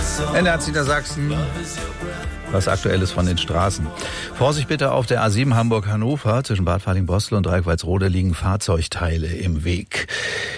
NDR Niedersachsen. Was Aktuelles von den Straßen. Vorsicht bitte auf der A7 Hamburg-Hannover. Zwischen Bad Falling-Bostel und Dreieck-Walsrode liegen Fahrzeugteile im Weg.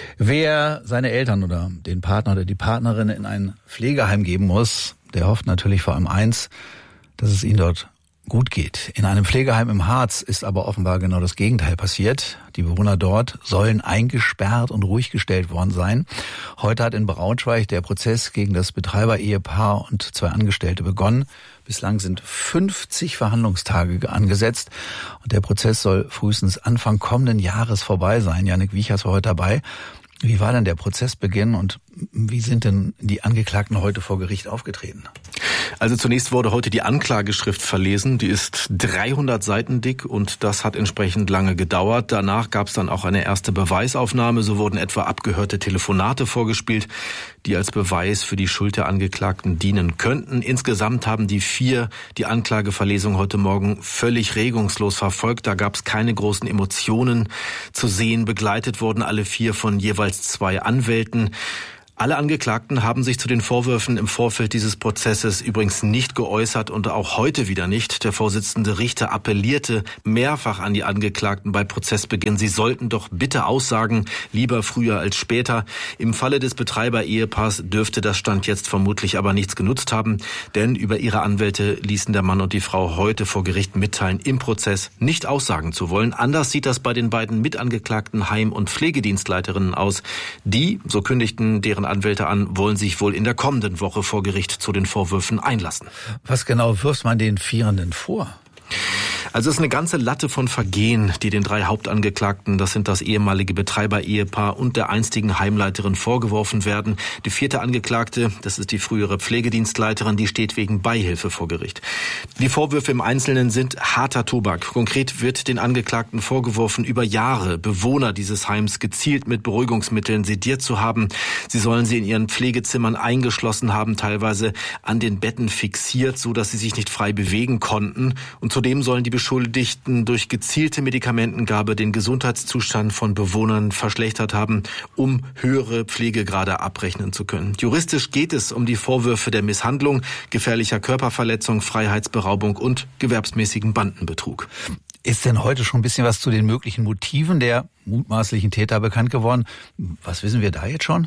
Wer seine Eltern oder den Partner oder die Partnerin in ein Pflegeheim geben muss, der hofft natürlich vor allem eins, dass es ihnen dort gut geht. In einem Pflegeheim im Harz ist aber offenbar genau das Gegenteil passiert. Die Bewohner dort sollen eingesperrt und ruhig gestellt worden sein. Heute hat in Braunschweig der Prozess gegen das Betreiber-Ehepaar und 2 Angestellte begonnen. Bislang sind 50 Verhandlungstage angesetzt und der Prozess soll frühestens Anfang kommenden Jahres vorbei sein. Jannik Wiechers war heute dabei. Wie war denn der Prozessbeginn und wie sind denn die Angeklagten heute vor Gericht aufgetreten? Also zunächst wurde heute die Anklageschrift verlesen. Die ist 300 Seiten dick und das hat entsprechend lange gedauert. Danach gab es dann auch eine erste Beweisaufnahme. So wurden etwa abgehörte Telefonate vorgespielt, die als Beweis für die Schuld der Angeklagten dienen könnten. Insgesamt haben die 4 die Anklageverlesung heute Morgen völlig regungslos verfolgt. Da gab es keine großen Emotionen zu sehen. Begleitet wurden alle 4 von jeweils 2 Anwälten. Alle Angeklagten haben sich zu den Vorwürfen im Vorfeld dieses Prozesses übrigens nicht geäußert und auch heute wieder nicht. Der Vorsitzende Richter appellierte mehrfach an die Angeklagten bei Prozessbeginn, sie sollten doch bitte aussagen, lieber früher als später. Im Falle des Betreiber-Ehepaars dürfte das Stand jetzt vermutlich aber nichts genutzt haben, denn über ihre Anwälte ließen der Mann und die Frau heute vor Gericht mitteilen, im Prozess nicht aussagen zu wollen. Anders sieht das bei den beiden Mitangeklagten Heim- und Pflegedienstleiterinnen aus. Die, so kündigten deren Anwälte an, wollen sich wohl in der kommenden Woche vor Gericht zu den Vorwürfen einlassen. Was genau wirft man den Vierenden vor? Also es ist eine ganze Latte von Vergehen, die den 3 Hauptangeklagten, das sind das ehemalige Betreiber-Ehepaar und der einstigen Heimleiterin, vorgeworfen werden. Die 4. Angeklagte, das ist die frühere Pflegedienstleiterin, die steht wegen Beihilfe vor Gericht. Die Vorwürfe im Einzelnen sind harter Tobak. Konkret wird den Angeklagten vorgeworfen, über Jahre Bewohner dieses Heims gezielt mit Beruhigungsmitteln sediert zu haben. Sie sollen sie in ihren Pflegezimmern eingeschlossen haben, teilweise an den Betten fixiert, so dass sie sich nicht frei bewegen konnten. Und zudem sollen die Beschuldigten durch gezielte Medikamentengabe den Gesundheitszustand von Bewohnern verschlechtert haben, um höhere Pflegegrade abrechnen zu können. Juristisch geht es um die Vorwürfe der Misshandlung, gefährlicher Körperverletzung, Freiheitsberaubung und gewerbsmäßigen Bandenbetrug. Ist denn heute schon ein bisschen was zu den möglichen Motiven der mutmaßlichen Täter bekannt geworden? Was wissen wir da jetzt schon?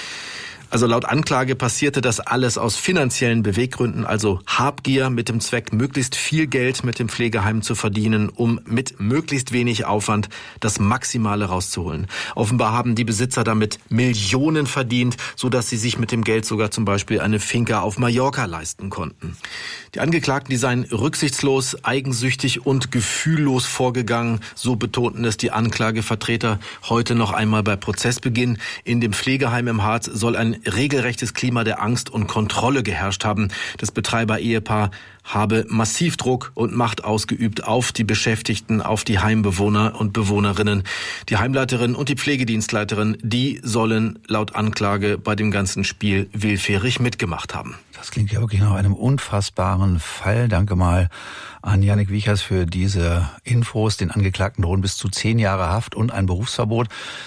Also laut Anklage passierte das alles aus finanziellen Beweggründen, also Habgier mit dem Zweck, möglichst viel Geld mit dem Pflegeheim zu verdienen, um mit möglichst wenig Aufwand das Maximale rauszuholen. Offenbar haben die Besitzer damit Millionen verdient, sodass sie sich mit dem Geld sogar zum Beispiel eine Finca auf Mallorca leisten konnten. Die Angeklagten, die seien rücksichtslos, eigensüchtig und gefühllos vorgegangen, so betonten es die Anklagevertreter heute noch einmal bei Prozessbeginn. In dem Pflegeheim im Harz soll ein regelrechtes Klima der Angst und Kontrolle geherrscht haben. Das Betreiber-Ehepaar habe massiv Druck und Macht ausgeübt auf die Beschäftigten, auf die Heimbewohner und Bewohnerinnen. Die Heimleiterin und die Pflegedienstleiterin, die sollen laut Anklage bei dem ganzen Spiel willfährig mitgemacht haben. Das klingt ja wirklich nach einem unfassbaren Fall. Danke mal an Jannik Wiechers für diese Infos. Den Angeklagten drohen bis zu 10 Jahre Haft und ein Berufsverbot.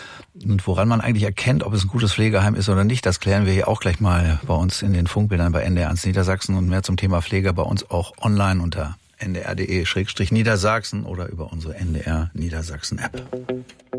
Und woran man eigentlich erkennt, ob es ein gutes Pflegeheim ist oder nicht, das klären wir hier auch gleich mal bei uns in den Funkbildern bei NDR Niedersachsen und mehr zum Thema Pflege bei uns auch online unter ndr.de/Niedersachsen oder über unsere NDR Niedersachsen App.